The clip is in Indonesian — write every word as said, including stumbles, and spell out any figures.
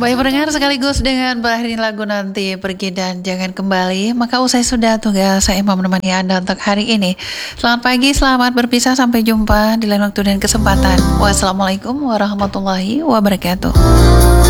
Baik pendengar, sekaligus dengan berakhir lagu Nanti Pergi dan Jangan Kembali, maka usai sudah tugas saya mau menemani Anda untuk hari ini. Selamat pagi, selamat berpisah, sampai jumpa di lain waktu dan kesempatan. Wassalamualaikum warahmatullahi wabarakatuh.